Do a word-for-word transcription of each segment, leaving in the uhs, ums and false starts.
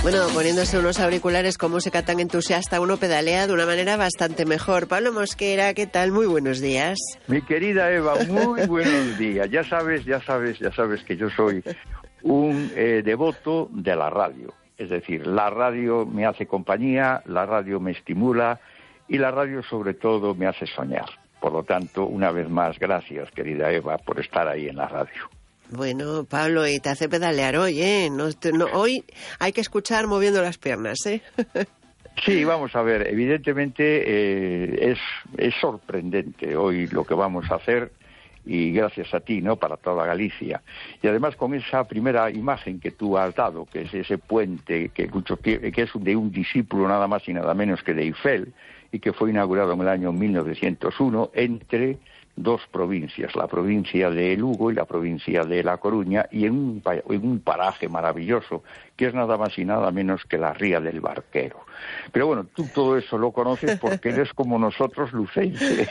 Bueno, poniéndose unos auriculares con música tan entusiasta, uno pedalea de una manera bastante mejor. Pablo Mosquera, ¿qué tal? Muy buenos días. Mi querida Eva, muy buenos días. Ya sabes, ya sabes, ya sabes que yo soy un eh, devoto de la radio. Es decir, la radio me hace compañía, la radio me estimula y la radio sobre todo me hace soñar. Por lo tanto, una vez más, gracias, querida Eva, por estar ahí en la radio. Bueno, Pablo, y te hace pedalear hoy, ¿eh? No, no, hoy hay que escuchar moviendo las piernas, ¿eh? Sí, vamos a ver, evidentemente eh, es, es sorprendente hoy lo que vamos a hacer y gracias a ti, ¿no?, para toda Galicia. Y además con esa primera imagen que tú has dado, que es ese puente que, que es de un discípulo nada más y nada menos que de Eiffel y que fue inaugurado en el año mil novecientos uno entre dos provincias, la provincia de Lugo y la provincia de La Coruña, y en un, en un paraje maravilloso, que es nada más y nada menos que la Ría del Barquero. Pero bueno, tú todo eso lo conoces porque eres como nosotros, lucense.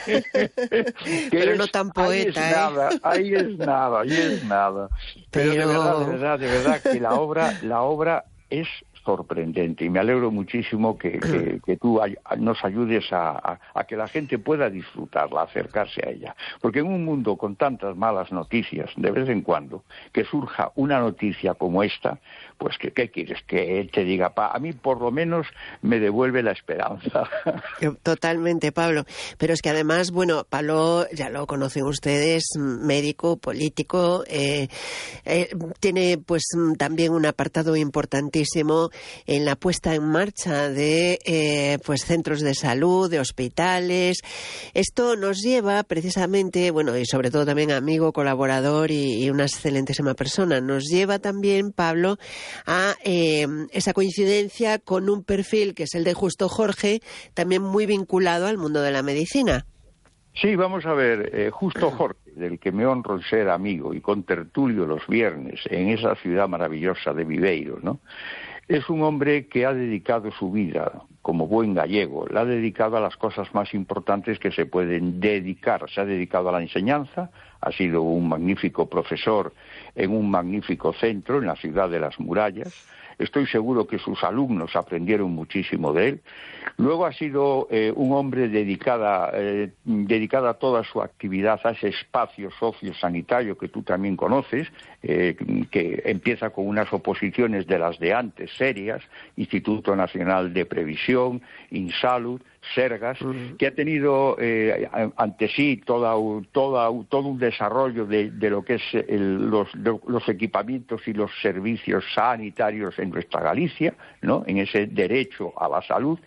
Pero es, no tan poeta, ahí es ¿eh? nada, ahí es nada, ahí es nada. Pero, Pero... de verdad, de verdad, de verdad, que la obra, la obra es sorprendente y me alegro muchísimo que, que, que tú ay, nos ayudes a, a, a que la gente pueda disfrutarla, acercarse a ella. Porque en un mundo con tantas malas noticias, de vez en cuando, que surja una noticia como esta, pues que, ¿qué quieres que te diga? Pa, a mí por lo menos me devuelve la esperanza. Totalmente, Pablo. Pero es que además, bueno, Pablo, ya lo conocen ustedes, médico, político, eh, eh, tiene pues también un apartado importantísimo en la puesta en marcha de eh, pues centros de salud, de hospitales. Esto nos lleva precisamente, bueno, y sobre todo también amigo, colaborador y, y una excelentísima persona, nos lleva también, Pablo, a eh, esa coincidencia con un perfil que es el de Justo Jorge, también muy vinculado al mundo de la medicina. Sí, vamos a ver, eh, Justo Jorge, del que me honro en ser amigo y contertulio los viernes en esa ciudad maravillosa de Viveiro, ¿no? Es un hombre que ha dedicado su vida, como buen gallego, la ha dedicado a las cosas más importantes que se pueden dedicar. Se ha dedicado a la enseñanza, ha sido un magnífico profesor en un magnífico centro en la ciudad de las murallas. Estoy seguro que sus alumnos aprendieron muchísimo de él. Luego ha sido eh, un hombre dedicada, eh, dedicada toda su actividad a ese espacio sociosanitario que tú también conoces, eh, que empieza con unas oposiciones de las de antes, serias, Instituto Nacional de Previsión, Insalud, Sergas, que ha tenido eh, ante sí toda, toda, todo un desarrollo de, de lo que es el, los, los equipamientos y los servicios sanitarios en nuestra Galicia, ¿no?, en ese derecho a la salud,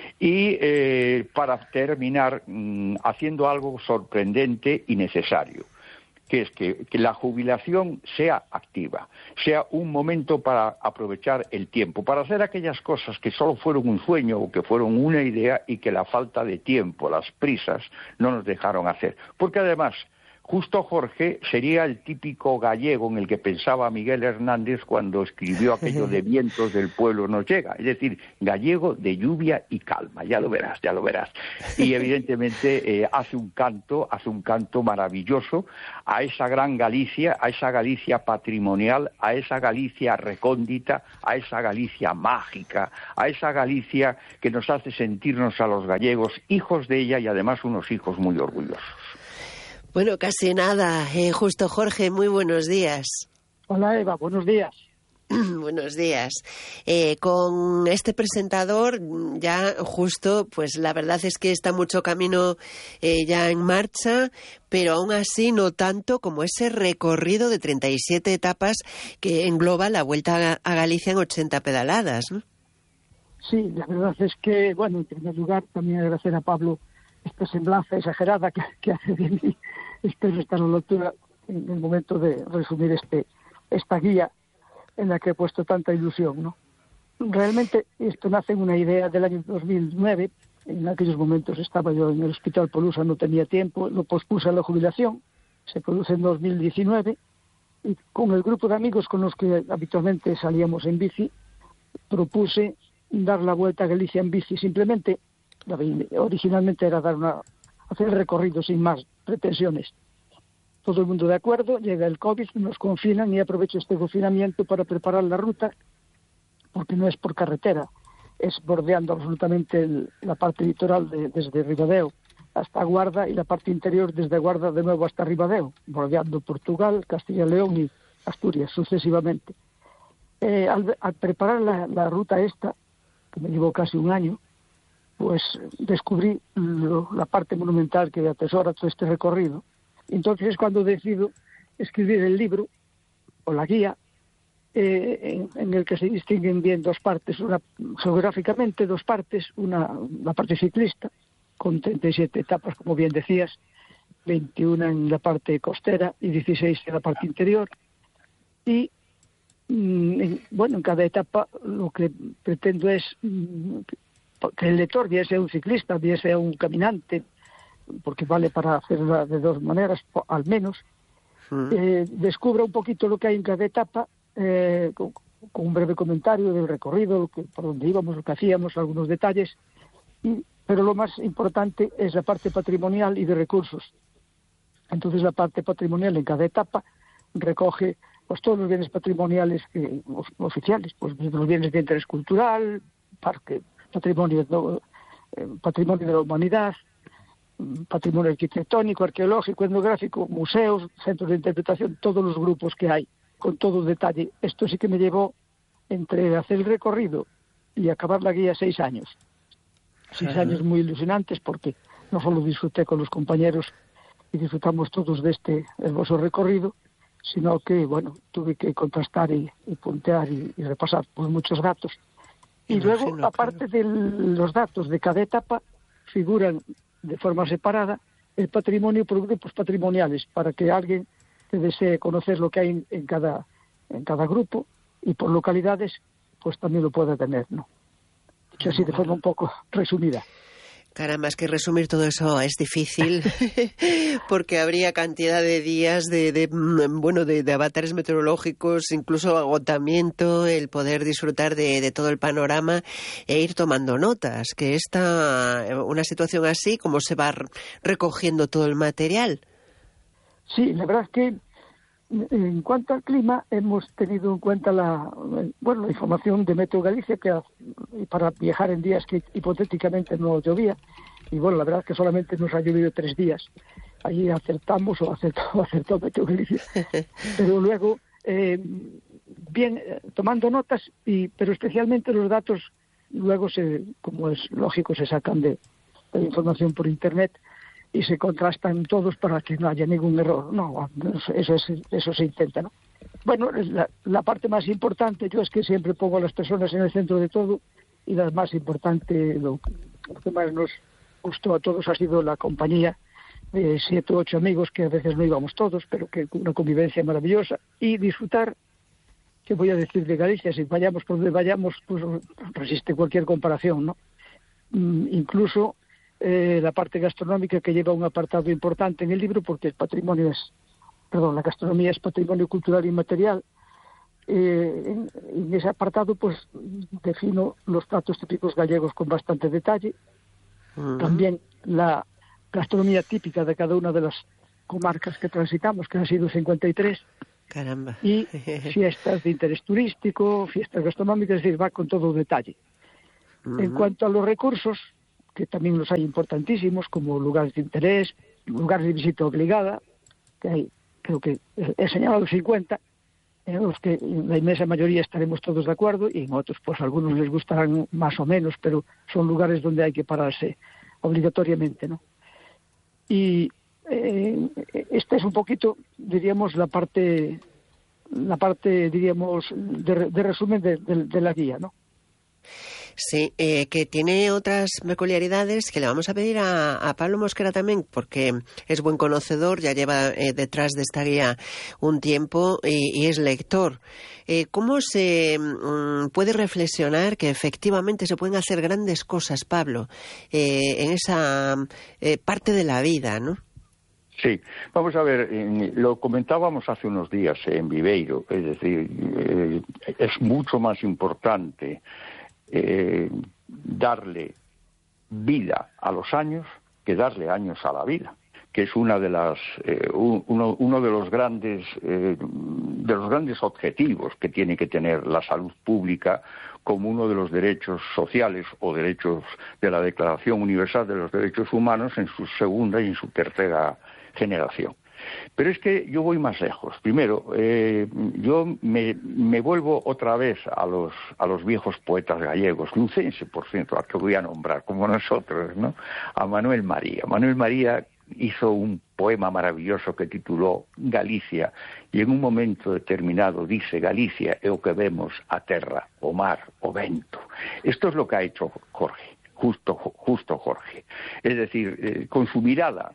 y eh, para terminar mmm, haciendo algo sorprendente y necesario, que es que, que la jubilación sea activa, sea un momento para aprovechar el tiempo, para hacer aquellas cosas que solo fueron un sueño o que fueron una idea y que la falta de tiempo, las prisas, no nos dejaron hacer. Porque además, Justo Jorge sería el típico gallego en el que pensaba Miguel Hernández cuando escribió aquello de vientos del pueblo nos llega, es decir, gallego de lluvia y calma, ya lo verás, ya lo verás. Y evidentemente eh, hace un canto, hace un canto maravilloso a esa gran Galicia, a esa Galicia patrimonial, a esa Galicia recóndita, a esa Galicia mágica, a esa Galicia que nos hace sentirnos a los gallegos hijos de ella y además unos hijos muy orgullosos. Bueno, casi nada. Eh, Justo Jorge, muy buenos días. Hola Eva, buenos días. Buenos días. Eh, con este presentador ya justo, pues la verdad es que está mucho camino eh, ya en marcha, pero aún así no tanto como ese recorrido de treinta y siete etapas que engloba la Vuelta a Galicia en ochenta pedaladas, ¿no? Sí, la verdad es que, bueno, en primer lugar también agradecer a Pablo esta semblanza exagerada que, que hace de mí. Espero estar a la altura en el momento de resumir este esta guía en la que he puesto tanta ilusión, ¿no? Realmente esto nace en una idea del año dos mil nueve. En aquellos momentos estaba yo en el Hospital Polusa, no tenía tiempo, lo pospuse a la jubilación, se produce en dos mil diecinueve, y con el grupo de amigos con los que habitualmente salíamos en bici, propuse dar la Vuelta a Galicia en bici. Simplemente, originalmente era dar una, hacer el recorrido sin más pretensiones. Todo el mundo de acuerdo, llega el COVID, nos confinan y aprovecho este confinamiento para preparar la ruta porque no es por carretera, es bordeando absolutamente el, la parte litoral de, desde Ribadeo hasta Guarda y la parte interior desde Guarda de nuevo hasta Ribadeo, bordeando Portugal, Castilla y León y Asturias sucesivamente. Eh, al, al preparar la, la ruta esta, que me llevó casi un año, pues descubrí lo, la parte monumental que atesora todo este recorrido. Entonces es cuando decido escribir el libro o la guía, eh, en, en el que se distinguen bien dos partes, una geográficamente dos partes, una la parte ciclista, con treinta y siete etapas, como bien decías, veintiuna en la parte costera y dieciséis en la parte interior. Y, mm, en, bueno, en cada etapa lo que pretendo es mm, que el lector, bien sea un ciclista, bien sea un caminante, porque vale para hacerla de dos maneras, al menos, mm. eh, descubra un poquito lo que hay en cada etapa, eh, con, con un breve comentario del recorrido, lo que, por dónde íbamos, lo que hacíamos, algunos detalles, y, pero lo más importante es la parte patrimonial y de recursos. Entonces la parte patrimonial en cada etapa recoge pues todos los bienes patrimoniales que, oficiales, pues los bienes de interés cultural, parque, patrimonio de, eh, patrimonio de la humanidad, patrimonio arquitectónico, arqueológico, etnográfico, museos, centros de interpretación, todos los grupos que hay, con todo detalle. Esto sí que me llevó entre hacer el recorrido y acabar la guía seis años. Seis uh-huh. años muy ilusionantes porque no solo disfruté con los compañeros y disfrutamos todos de este hermoso recorrido, sino que, bueno, tuve que contrastar y, y puntear y, y repasar pues, muchos datos. Y Imagino, luego, aparte claro. de los datos de cada etapa, figuran de forma separada el patrimonio por grupos patrimoniales, para que alguien que desee conocer lo que hay en, en, cada, en cada grupo y por localidades, pues también lo pueda tener, ¿no? Dicho así, de forma un poco resumida. Caramba, es que resumir todo eso es difícil porque habría cantidad de días de, de bueno de, de avatares meteorológicos, incluso agotamiento, el poder disfrutar de, de todo el panorama e ir tomando notas. Que esta una situación así, ¿cómo se va recogiendo todo el material? Sí, la verdad es que en cuanto al clima hemos tenido en cuenta la bueno la información de Meteo Galicia, que para viajar en días que hipotéticamente no llovía, y bueno, la verdad es que solamente nos ha llovido tres días. Allí acertamos o acertó, acertó Meteo Galicia. Pero luego, eh, bien, tomando notas, y pero especialmente los datos, luego, se como es lógico, se sacan de, de información por Internet, y se contrastan todos para que no haya ningún error. No, eso, es, eso se intenta, ¿no? Bueno, la, la parte más importante, yo es que siempre pongo a las personas en el centro de todo, y la más importante, lo, lo que más nos gustó a todos ha sido la compañía de siete u ocho amigos, que a veces no íbamos todos, pero que una convivencia maravillosa, y disfrutar, que voy a decir de Galicia, si vayamos por donde vayamos, pues resiste cualquier comparación, ¿no? Mm, incluso Eh, la parte gastronómica, que lleva un apartado importante en el libro, porque el patrimonio es, perdón, la gastronomía es patrimonio cultural y material. Eh, en, en ese apartado, pues, defino los platos típicos gallegos con bastante detalle. Uh-huh. También la gastronomía típica de cada una de las comarcas que transitamos, que han sido cincuenta y tres. Caramba. Y fiestas de interés turístico, fiestas gastronómicas, es decir, va con todo detalle. Uh-huh. En cuanto a los recursos, que también los hay importantísimos, como lugares de interés, lugares de visita obligada, que hay, creo que he señalado cincuenta, en los que en la inmensa mayoría estaremos todos de acuerdo, y en otros pues algunos les gustarán más o menos, pero son lugares donde hay que pararse obligatoriamente, ¿no? Y eh, esta es un poquito, diríamos, la parte, la parte diríamos, de, de resumen de, de, de la guía, ¿no? Sí, eh, que tiene otras peculiaridades que le vamos a pedir a, a Pablo Mosquera también, porque es buen conocedor, ya lleva eh, detrás de esta guía un tiempo y, y es lector. Eh, ¿Cómo se mm, puede reflexionar que efectivamente se pueden hacer grandes cosas, Pablo, eh, en esa eh, parte de la vida, ¿no? Sí, vamos a ver, eh, lo comentábamos hace unos días eh, en Viveiro, es decir, eh, es mucho más importante Eh, darle vida a los años que darle años a la vida, que es una de las eh, uno, uno de los grandes eh, de los grandes objetivos que tiene que tener la salud pública como uno de los derechos sociales o derechos de la Declaración Universal de los Derechos Humanos en su segunda y en su tercera generación. Pero es que yo voy más lejos. Primero, eh, yo me, me vuelvo otra vez a los, a los viejos poetas gallegos, lucense, por cierto, a que voy a nombrar, como nosotros, ¿no? A Manuel María. Manuel María hizo un poema maravilloso que tituló Galicia, y en un momento determinado dice: Galicia é o que vemos a terra, o mar, o vento. Esto es lo que ha hecho Jorge, justo, justo Jorge. Es decir, eh, con su mirada,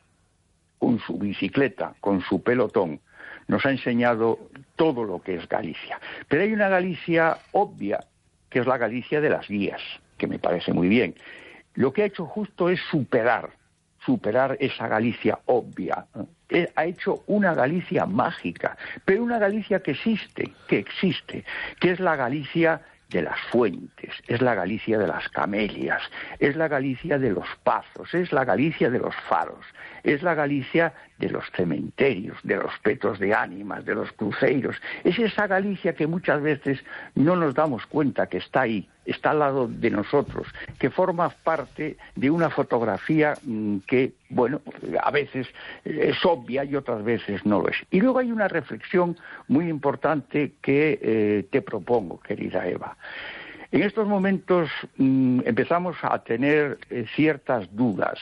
con su bicicleta, con su pelotón, nos ha enseñado todo lo que es Galicia. Pero hay una Galicia obvia, que es la Galicia de las guías, que me parece muy bien. Lo que ha hecho justo es superar, superar esa Galicia obvia. Él ha hecho una Galicia mágica, pero una Galicia que existe, que existe, que es la Galicia de las fuentes, es la Galicia de las camelias, es la Galicia de los pazos, es la Galicia de los faros, es la Galicia de los cementerios, de los petos de ánimas, de los cruceiros. Es esa Galicia que muchas veces no nos damos cuenta que está ahí, está al lado de nosotros, que forma parte de una fotografía que, bueno, a veces es obvia y otras veces no lo es. Y luego hay una reflexión muy importante que eh, te propongo, querida Eva. En estos momentos mmm, empezamos a tener eh, ciertas dudas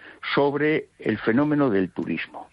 sobre el fenómeno del turismo.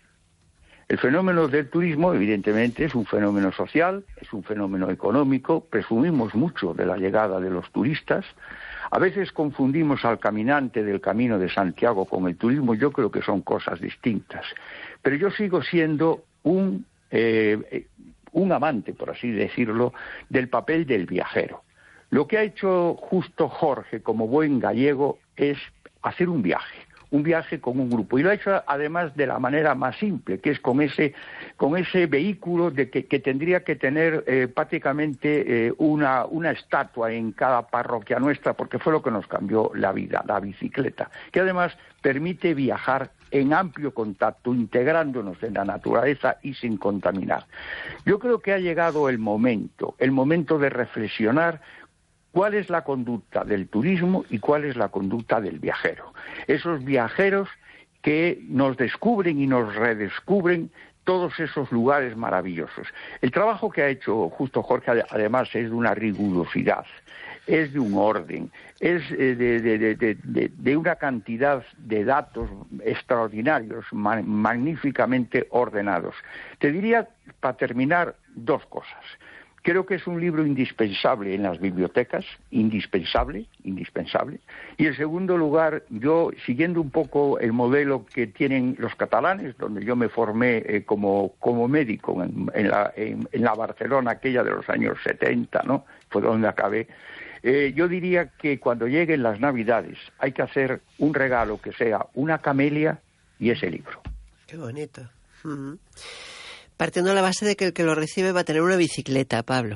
El fenómeno del turismo, evidentemente, es un fenómeno social, es un fenómeno económico, presumimos mucho de la llegada de los turistas, a veces confundimos al caminante del Camino de Santiago con el turismo, yo creo que son cosas distintas, pero yo sigo siendo un, eh, un amante, por así decirlo, del papel del viajero. Lo que ha hecho justo Jorge como buen gallego es hacer un viaje. un viaje con un grupo, y lo ha hecho además de la manera más simple, que es con ese con ese vehículo de que, que tendría que tener eh, prácticamente eh, una, una estatua en cada parroquia nuestra, porque fue lo que nos cambió la vida, la bicicleta, que además permite viajar en amplio contacto, integrándonos en la naturaleza y sin contaminar. Yo creo que ha llegado el momento, el momento de reflexionar cuál es la conducta del turismo y cuál es la conducta del viajero. Esos viajeros que nos descubren y nos redescubren todos esos lugares maravillosos. El trabajo que ha hecho justo Jorge, además, es de una rigurosidad, es de un orden, es de, de, de, de, de, de una cantidad de datos extraordinarios, ma- magníficamente ordenados. Te diría, para terminar, dos cosas. Creo que es un libro indispensable en las bibliotecas, indispensable, indispensable. Y en segundo lugar, yo, siguiendo un poco el modelo que tienen los catalanes, donde yo me formé eh, como, como médico en, en, la, en, en la Barcelona aquella de los años setenta, ¿no? Fue donde acabé. Eh, yo diría que cuando lleguen las Navidades hay que hacer un regalo que sea una camelia y ese libro. Qué bonito. Uh-huh. Partiendo de la base de que el que lo recibe va a tener una bicicleta, Pablo,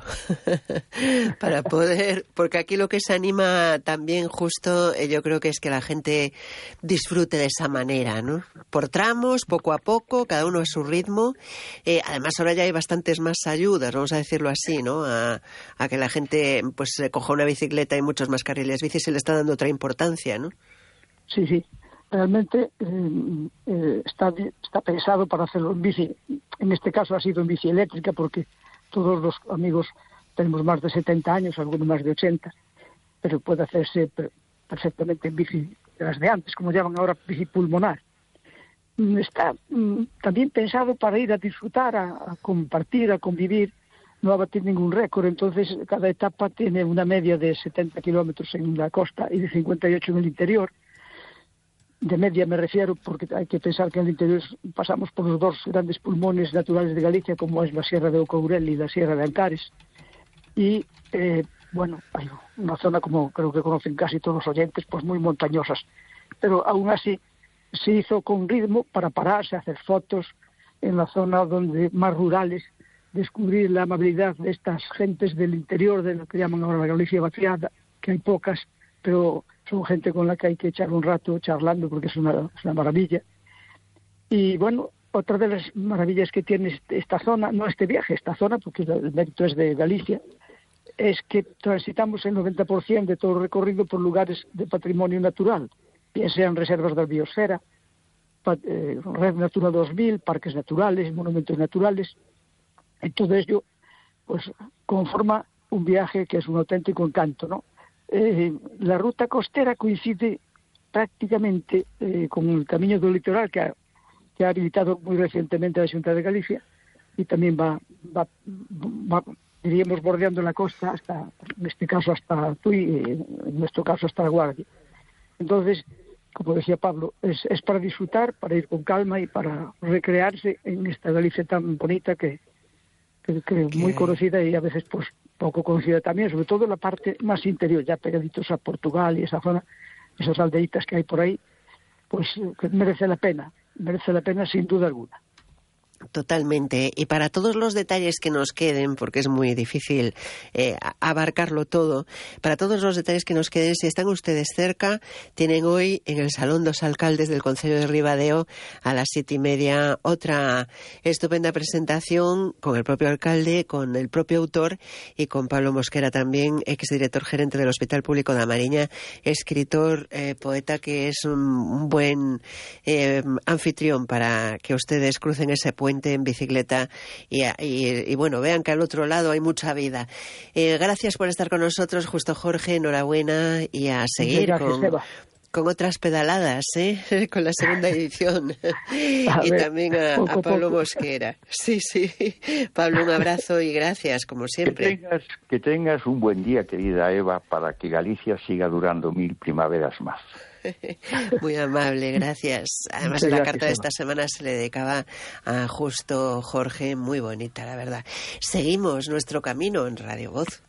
para poder, porque aquí lo que se anima también justo, eh, yo creo que es que la gente disfrute de esa manera, ¿no? Por tramos, poco a poco, cada uno a su ritmo. Eh, además ahora ya hay bastantes más ayudas, vamos a decirlo así, ¿no? A, a que la gente pues coja una bicicleta y muchos más carriles bici, se le está dando otra importancia, ¿no? Sí, sí. Realmente eh, eh, está, está pensado para hacerlo en bici. En este caso ha sido en bici eléctrica porque todos los amigos tenemos más de setenta años, algunos más de ochenta, pero puede hacerse perfectamente en bici de las de antes, como llaman ahora bici pulmonar. Está mm, también pensado para ir a disfrutar, a, a compartir, a convivir, no a batir ningún récord. Entonces cada etapa tiene una media de setenta kilómetros en la costa y de cincuenta y ocho en el interior. De media me refiero porque hay que pensar que en el interior pasamos por los dos grandes pulmones naturales de Galicia, como es la Sierra de Ocourel y la Sierra de Ancares. Y, eh, bueno, hay una zona, como creo que conocen casi todos los oyentes, pues muy montañosas. Pero aún así se hizo con ritmo para pararse, hacer fotos en la zona donde más rurales, descubrir la amabilidad de estas gentes del interior, de lo que llaman ahora la Galicia vaciada, que hay pocas, pero son gente con la que hay que echar un rato charlando porque es una, es una maravilla. Y bueno, otra de las maravillas que tiene esta zona, no este viaje, esta zona, porque el mérito es de Galicia, es que transitamos el noventa por ciento de todo el recorrido por lugares de patrimonio natural, bien sean reservas de la biosfera, eh, Red Natura dos mil, parques naturales, monumentos naturales, y todo ello pues conforma un viaje que es un auténtico encanto, ¿no? Eh, la ruta costera coincide prácticamente eh, con el camino del litoral que ha, que ha habilitado muy recientemente la Xunta de Galicia, y también va, va, va diríamos, bordeando la costa hasta, en este caso hasta Tui, en nuestro caso hasta La Guardia. Entonces, como decía Pablo, es, es para disfrutar, para ir con calma y para recrearse en esta Galicia tan bonita que, que, que es muy conocida y a veces pues poco conocida también, sobre todo la parte más interior, ya pegaditos a Portugal y esa zona, esas aldeitas que hay por ahí, pues que merece la pena, merece la pena sin duda alguna. Totalmente. Y para todos los detalles que nos queden, porque es muy difícil eh, abarcarlo todo, para todos los detalles que nos queden, si están ustedes cerca, tienen hoy en el Salón dos Alcaldes del Concello de Ribadeo a las siete y media otra estupenda presentación con el propio alcalde, con el propio autor y con Pablo Mosquera también, exdirector gerente del Hospital Público da Mariña, escritor, eh, poeta, que es un, un buen eh, anfitrión para que ustedes crucen ese puente en bicicleta y, y, y bueno, vean que al otro lado hay mucha vida. Eh, gracias por estar con nosotros, Justo Jorge, enhorabuena y a seguir gracias, con, con otras pedaladas, ¿eh? Con la segunda edición. Y ver, también a, a Pablo poco. Mosquera. Sí, sí. Pablo, un abrazo y gracias, como siempre. Que tengas, que tengas un buen día, querida Eva, para que Galicia siga durando mil primaveras más. Muy amable, gracias. Además, Muchas la gracias, carta de Eva. esta semana se le dedicaba a Justo Jorge, muy bonita, la verdad. Seguimos nuestro camino en Radio Voz.